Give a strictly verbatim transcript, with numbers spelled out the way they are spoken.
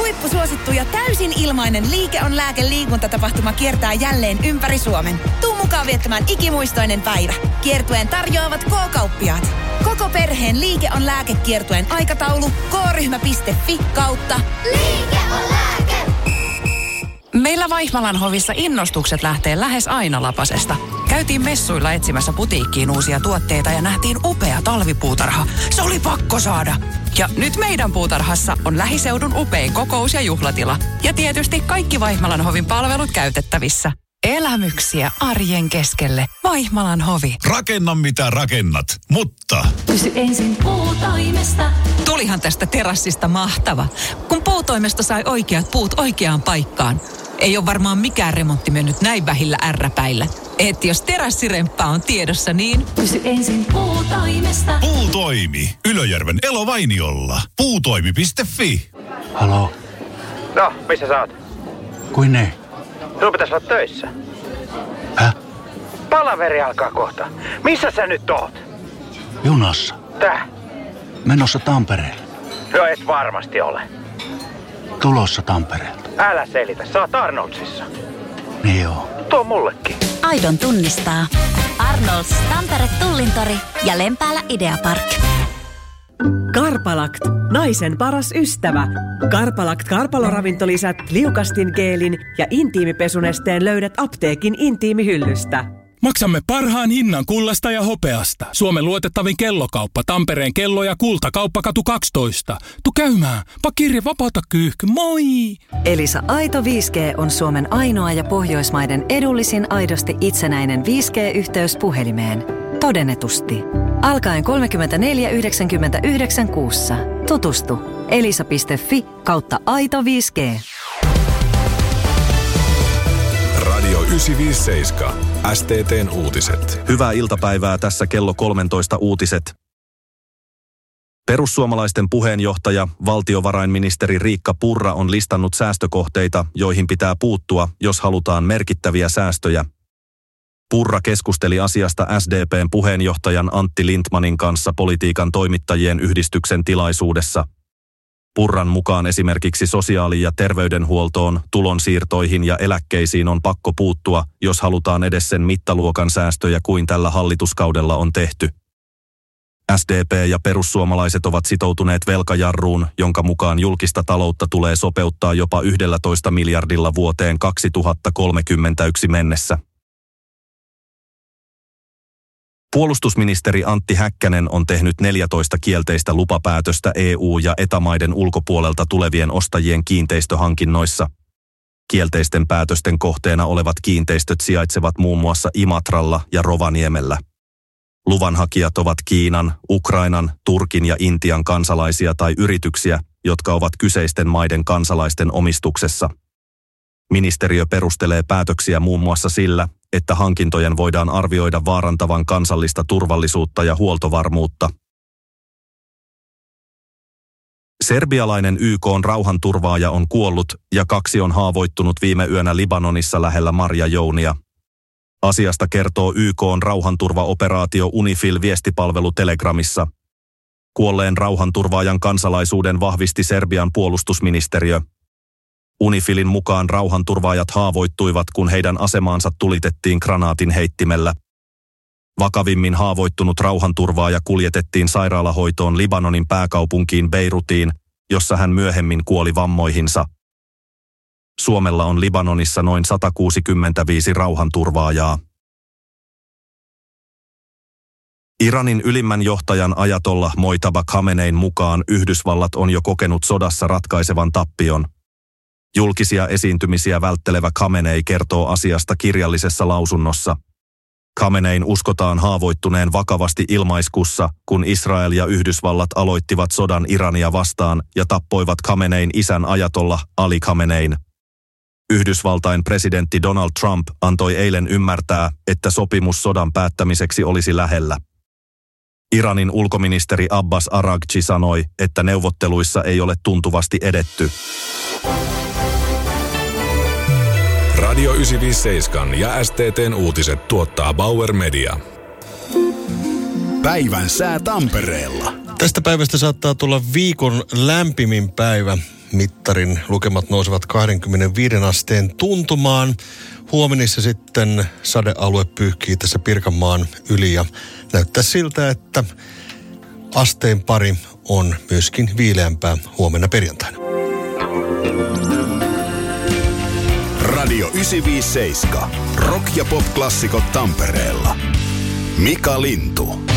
Huippusuosittu ja täysin ilmainen Liike on lääke -liikuntatapahtuma kiertää jälleen ympäri Suomen. Tuu mukaan viettämään ikimuistoinen päivä. Kiertueen tarjoavat K-kauppiaat. Koko perheen Liike on lääke -kiertueen aikataulu k-ryhmä piste fi kautta Liike on lääke! Meillä Vaihmalan hovissa innostukset lähtee lähes aina lapasesta. Käytiin messuilla etsimässä putiikkiin uusia tuotteita ja nähtiin upea talvipuutarha. Se oli pakko saada! Ja nyt meidän puutarhassa on lähiseudun upein kokous- ja juhlatila. Ja tietysti kaikki Vaihmalan hovin palvelut käytettävissä. Elämyksiä arjen keskelle. Vaihmalan hovi. Rakenna mitä rakennat, mutta... Kysy ensin Puutoimesta. Tulihan tästä terassista mahtava, kun Puutoimesta sai oikeat puut oikeaan paikkaan. Ei ole varmaan mikään remontti mennyt näin vähillä ärräpäillä. Et jos terassiremppa on tiedossa, niin... Kysy ensin Puutoimesta. Puutoimi. Ylöjärven Elovainiolla. Puutoimi piste fi. Halo? No, missä sä oot? Kuin ne? Sinun pitäis olla töissä. Häh? Palaveri alkaa kohta. Missä sä nyt oot? Junassa. Tää? Menossa Tampereelle. No et varmasti ole. Tulossa Tampereelta. Älä selitä, sä oot Arnoldsissa. Niin joo. Tuo mullekin. Aidon tunnistaa. Arnolds, Tampere Tullintori ja Lempäälä Ideapark. Karpalakt, naisen paras ystävä. Karpalakt karpaloravintolisät, liukastin geelin ja intiimipesunesteen löydät apteekin intiimihyllystä. Maksamme parhaan hinnan kullasta ja hopeasta. Suomen luotettavin kellokauppa, Tampereen kello- ja kultakauppakatu kaksitoista. Tu käymään, pakirja vapaata kyyhky, moi! Elisa Aito viisi G on Suomen ainoa ja Pohjoismaiden edullisin aidosti itsenäinen viisi G-yhteys puhelimeen. Todennetusti. Alkaen kolmekymmentäneljä yhdeksänkymmentäyhdeksän kuussa. Tutustu. elisa piste fi kautta aito viisi G. Radio yhdeksänsataaviisikymmentäseitsemän. S T T:n uutiset. Hyvää iltapäivää, tässä kello kolmetoista uutiset. Perussuomalaisten puheenjohtaja, valtiovarainministeri Riikka Purra on listannut säästökohteita, joihin pitää puuttua, jos halutaan merkittäviä säästöjä. Purra keskusteli asiasta S D P:n puheenjohtajan Antti Lindtmanin kanssa Politiikan toimittajien yhdistyksen tilaisuudessa. Purran mukaan esimerkiksi sosiaali- ja terveydenhuoltoon, tulonsiirtoihin ja eläkkeisiin on pakko puuttua, jos halutaan edes sen mittaluokan säästöjä kuin tällä hallituskaudella on tehty. S D P ja perussuomalaiset ovat sitoutuneet velkajarruun, jonka mukaan julkista taloutta tulee sopeuttaa jopa yksitoista miljardilla vuoteen kaksituhattakolmekymmentäyksi mennessä. Puolustusministeri Antti Häkkänen on tehnyt neljätoista kielteistä lupapäätöstä E U- ja E T A-maiden ulkopuolelta tulevien ostajien kiinteistöhankinnoissa. Kielteisten päätösten kohteena olevat kiinteistöt sijaitsevat muun muassa Imatralla ja Rovaniemellä. Luvanhakijat ovat Kiinan, Ukrainan, Turkin ja Intian kansalaisia tai yrityksiä, jotka ovat kyseisten maiden kansalaisten omistuksessa. Ministeriö perustelee päätöksiä muun muassa sillä, että hankintojen voidaan arvioida vaarantavan kansallista turvallisuutta ja huoltovarmuutta. Serbialainen Y K:n rauhanturvaaja on kuollut ja kaksi on haavoittunut viime yönä Libanonissa lähellä Marjajounia. Asiasta kertoo Y K:n rauhanturvaoperaatio UNIFIL viestipalvelu Telegramissa. Kuolleen rauhanturvaajan kansalaisuuden vahvisti Serbian puolustusministeriö. UNIFILin mukaan rauhanturvaajat haavoittuivat, kun heidän asemaansa tulitettiin granaatin heittimellä. Vakavimmin haavoittunut rauhanturvaaja kuljetettiin sairaalahoitoon Libanonin pääkaupunkiin Beirutiin, jossa hän myöhemmin kuoli vammoihinsa. Suomella on Libanonissa noin sata kuusikymmentäviisi rauhanturvaajaa. Iranin ylimmän johtajan ajatollah Mojtaba Khamenein mukaan Yhdysvallat on jo kokenut sodassa ratkaisevan tappion. Julkisia esiintymisiä välttelevä Khamenei kertoo asiasta kirjallisessa lausunnossa. Khamenein uskotaan haavoittuneen vakavasti ilmaiskussa, kun Israel ja Yhdysvallat aloittivat sodan Irania vastaan ja tappoivat Khamenein isän ajatollah Ali Khamenein. Yhdysvaltain presidentti Donald Trump antoi eilen ymmärtää, että sopimus sodan päättämiseksi olisi lähellä. Iranin ulkoministeri Abbas Araghchi sanoi, että neuvotteluissa ei ole tuntuvasti edetty. Radio yhdeksänsataaviisikymmentäseitsemän ja S T T:n uutiset tuottaa Bauer Media. Päivän sää Tampereella. Tästä päivästä saattaa tulla viikon lämpimin päivä. mittarin lukemat nousevat kaksikymmentäviisi asteen tuntumaan. Huomenissa sitten sadealue pyyhkii tässä Pirkanmaan yli ja näyttää siltä, että asteen pari on myöskin viileämpää huomenna perjantaina. Radio yhdeksänsataaviisikymmentäseitsemän. Rock- ja pop-klassikot Tampereella. Mika Lintu.